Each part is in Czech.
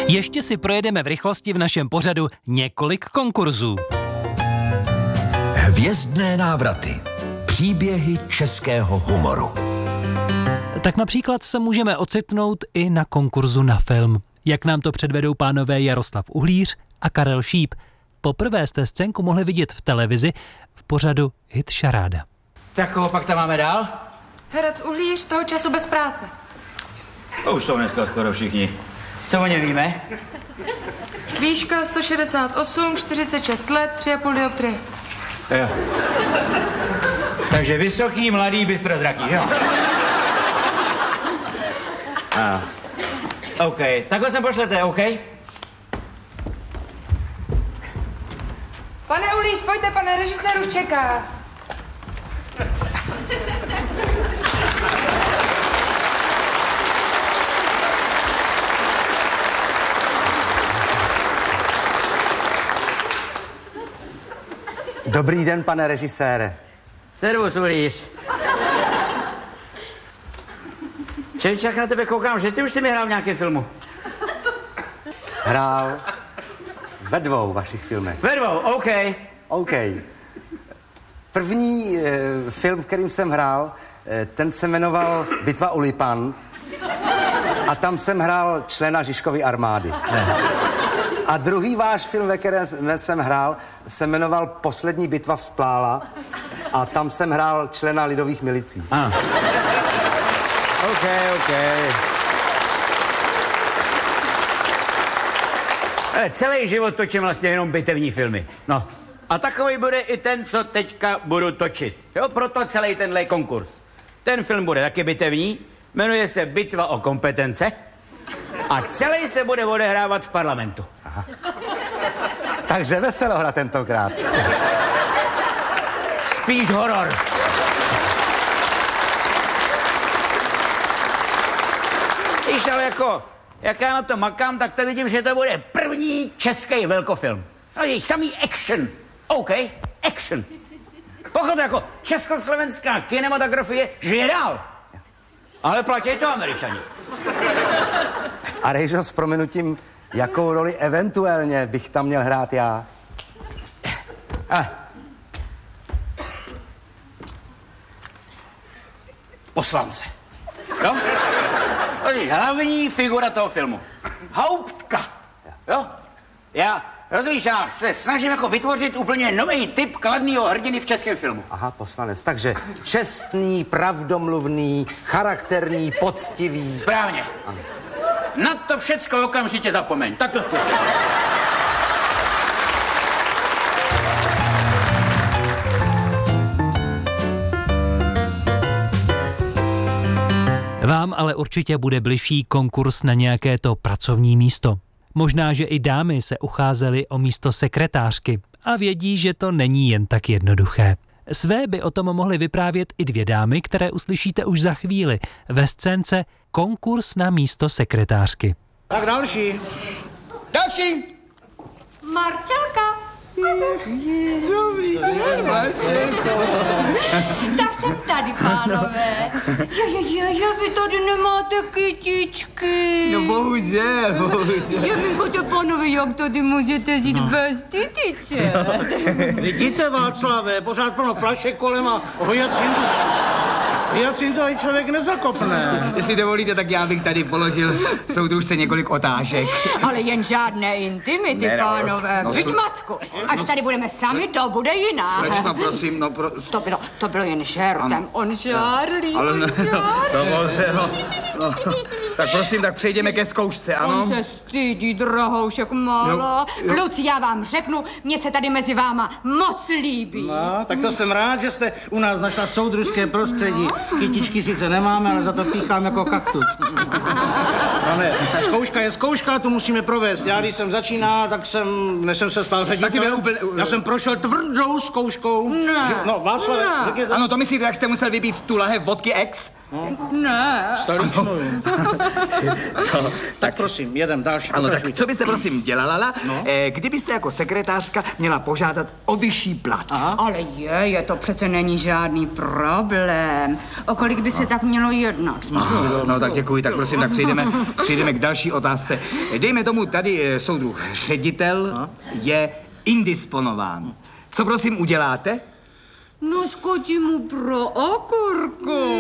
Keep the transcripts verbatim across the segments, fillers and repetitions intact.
Ještě si projedeme v rychlosti v našem pořadu několik konkurzů. Hvězdné návraty. Příběhy českého humoru. Tak například se můžeme ocitnout i na konkurzu na film. Jak nám to předvedou pánové Jaroslav Uhlíř a Karel Šíp. Poprvé jste scénku mohli vidět v televizi v pořadu Hit Šaráda. Tak koho pak tam máme dál? Herec Uhlíř, toho času bez práce. To už jsou dneska skoro všichni. Co o něm víme? Výška sto šedesát osm, čtyřicet šest let, tři a půl dioptrie. Jo. Takže vysoký, mladý, bystrozraký, jo? A. OK, takhle sem pošlete, OK? Pane Uhlíř, pojďte, pane režisér už čeká. Dobrý den, pane režisére. Servus, Uhlíř. Čelič, jak na tebe koukám, že ty už jsi mi hrál v nějakém filmu. Hrál ve dvou vašich filmech. Ve dvou, OK. OK. První e, film, v kterým jsem hrál, e, ten se jmenoval Bitva u Lipan. A tam jsem hrál člena Žižkovy armády. Ne. A druhý váš film, ve kterém jsem hrál, se jmenoval Poslední bitva vzplála. A tam jsem hrál člena lidových milicí. Ah. OK, OK. Ale celý život točím vlastně jenom bitevní filmy. No. A takový bude i ten, co teďka budu točit. Jo, proto celý tenhle konkurs. Ten film bude taky bitevní, jmenuje se Bitva o kompetence a celý se bude odehrávat v parlamentu. Aha. Takže veselohra tentokrát. Spíš horor. Víš, ale jako, jak já na to makám, tak to vidím, že to bude první český velkofilm. No víš, samý action. OK, action. Pochop, jako československá kinematografie žije dál. Ale platí to Američani. A Rejžo, s prominutím, jakou roli eventuálně bych tam měl hrát já? A. Poslance. Jo? To je hlavní figura toho filmu. Hauptka. Jo? Já, rozumíš, já se snažím jako vytvořit úplně nový typ kladného hrdiny v českém filmu. Aha, poslanec. Takže čestný, pravdomluvný, charakterní, poctivý. Správně. Ano. Na to všecko okamžitě zapomeň. Tak to zkus. Vám ale určitě bude bližší konkurs na nějaké to pracovní místo. Možná, že i dámy se ucházely o místo sekretářky a vědí, že to není jen tak jednoduché. Své by o tom mohly vyprávět i dvě dámy, které uslyšíte už za chvíli ve scénce Konkurs na místo sekretářky. Tak další. Další. Marcelka. Dobrý den, Marcelko. Tak jsem tady, pánové. Jo, jo, jo, jo, vy tady nemáte kytičky. No bohužel, bohužel. Jaminko, pánové, jak tady můžete žít no. bez kytiček? Vidíte, Václave, pořád plno flašek kolem a hyacintu. Hyacintu tady člověk nezakopne. Jestli dovolíte, tak já bych tady položil soudružce několik otázek. Ale jen žádné intimity, ne, no, pánové. No, Vyď, Macku, až tady budeme sami, to bude jiná. Slečno, prosím, no pro... To bylo, to bylo jen žertem. On žárlí, ale on ne, žárlí. No, dovolte, no, no. Tak prosím, tak přejdeme ke zkoušce, ano? On se stydí, drahoušek malá. Kluci, já vám řeknu, mně se tady mezi váma moc líbí. No, tak to jsem rád, že jste u nás našla soudružské prostředí. Kytičky sice nemáme, ale za to píchám jako kaktus. No ne, zkouška je zkouška, tu musíme provést. Já, když jsem začínal, tak jsem, než jsem se stal ředitelem, úplně... já jsem prošel tvrdou zkouškou. Ne. No, Václav, řekněte. Ano, to myslíte, jak jste musel vypít tu lahev vodky X? Ne. Stoličnou. no, tak prosím, jedem další. Ano, tak pokračujte. co byste prosím dělala, No. eh, kdybyste jako sekretářka měla požádat o vyšší plat? Aha. Ale je, je, to přece není žádný problém. O kolik by se tak mělo jednat? No, no tak děkuji, tak prosím, tak přejdeme, přejdeme k další otázce. Dejme tomu, tady eh, soudruh ředitel je indisponován. Co prosím uděláte? No skočím mu pro okurku.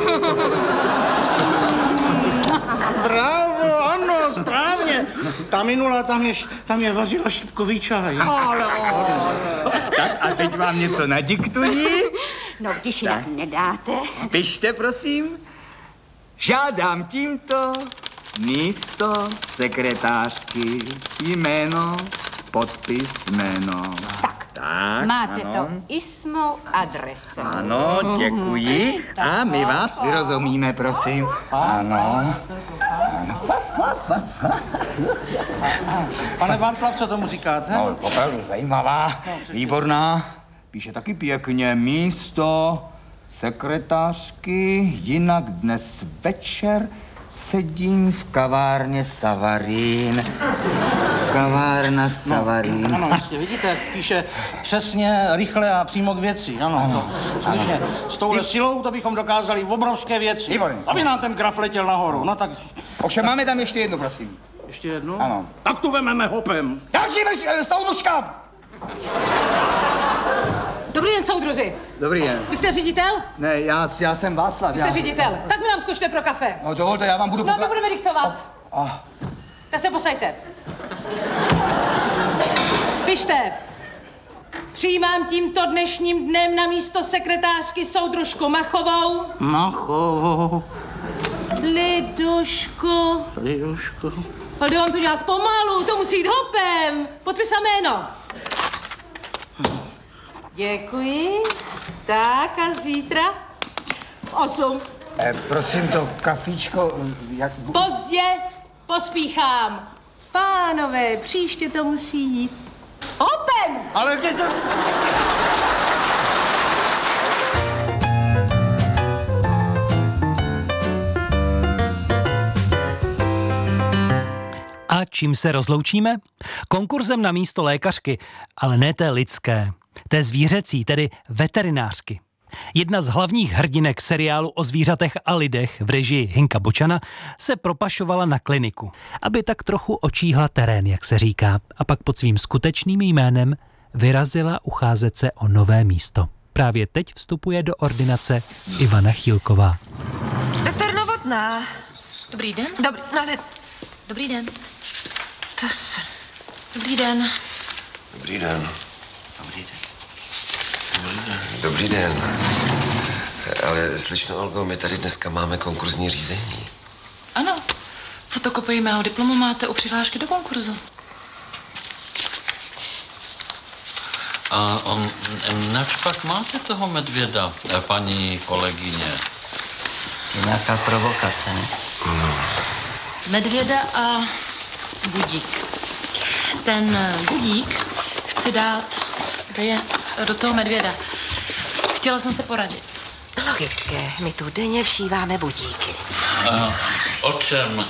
Bravo, ano, správně. Ta minula, tam je, tam je vařila šipkový čaj. Ale, Tak a teď vám něco nadiktuji. no když jinak nedáte. Pište, prosím. Žádám tímto místo sekretářky, jméno, podpis, jméno. Tak, Tak, máte ano. to i s mou adresou. Ano, děkuji. A my vás vyrozumíme, prosím. Ano. Pane Václav, co tomu říkáte? No, opravdu zajímavá, výborná. Píše taky pěkně místo sekretářky, jinak dnes večer sedím v kavárně Savarín. Kavárna Savarín. Ano, jistě, vidíte, jak píše přesně, rychle a přímo k věci. Ano, ano to, skutečně, s touhle silou to bychom dokázali v obrovské věci. Výborně. Aby nám ten graf letěl nahoru, no tak Ovšem máme tam ještě jednu, prosím. ještě jednu. Ano. Tak tu vememe hopem. Další vrš, soudružka! Dobrý den, soudruzi. Dobrý den. Vy jste ředitel? Ne, já, já jsem Václav. Vy jste já... ředitel. Tak mi nám skočte pro kafe. No dovolte, já vám budu... No, pokla- my budeme diktovat. A, Tak se posaďte. Pište. Přijímám tímto dnešním dnem na místo sekretářky soudružku Machovou. Machovou, Lidušku. Lidušku. Ale jde vám to dělat pomalu, to musí jít hopem. Podpis a jméno. Děkuji. Tak a zítra v osm. eh, prosím, to kafíčko, jak... Pozdě pospíchám. Pánové, příště to musí jít hopem. Ale kde to... A čím se rozloučíme? Konkurzem na místo lékařky, ale ne té lidské, té zvířecí, tedy veterinářky. Jedna z hlavních hrdinek seriálu o zvířatech a lidech v režii Hinka Bočana se propašovala na kliniku, aby tak trochu očíhla terén, jak se říká, a pak pod svým skutečným jménem vyrazila ucházet se o nové místo. Právě teď vstupuje do ordinace Ivana Chýlková. Doktor Novotná. Dobrý den. Dobrý, no ale... Dobrý den. To se... Dobrý den. Dobrý den. Dobrý den. Dobrý den. Ale slyšno, Olgo, my tady dneska máme konkurzní řízení. Ano. Fotokopii mého diplomu máte u přihlášky do konkurzu. A on, nevš pak máte toho medvěda, paní kolegyně? Je nějaká provokace, ne? No. Medvěda a budík. Ten budík chci dát, kde je, do toho medvěda. Chtěla jsem se poradit. Logické, my tu denně všíváme budíky. A o čem?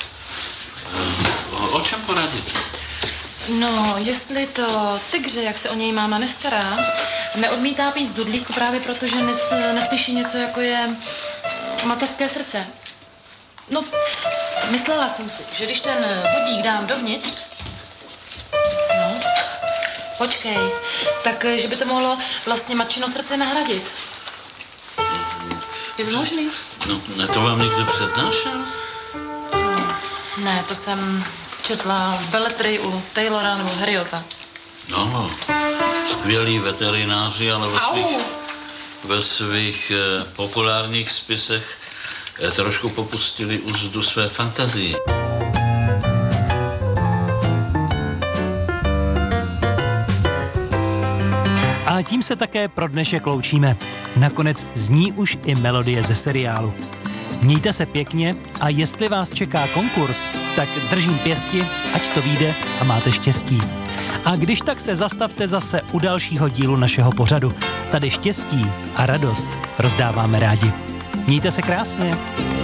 O čem poradit? No, jestli to tygře, jak se o něj máma nestará, neodmítá pít z dudlíku právě proto, že nes, neslyší něco, jako je mateřské srdce. No, myslela jsem si, že když ten budík dám dovnitř, no, počkej, tak že by to mohlo vlastně matčino srdce nahradit. Je to možný? No, ne, to vám někdo přednášel? Ne, to jsem četla v beletrii u Taylora nebo Harriota. No, skvělí veterináři, ale ve svých, ve svých eh, populárních spisech eh, trošku popustili úzdu své fantazii. A tím se také pro dnešek loučíme. Nakonec zní už i melodie ze seriálu. Mějte se pěkně a jestli vás čeká konkurs, tak držím pěsti, ať to vyjde a máte štěstí. A když tak se zastavte zase u dalšího dílu našeho pořadu. Tady štěstí a radost rozdáváme rádi. Mějte se krásně.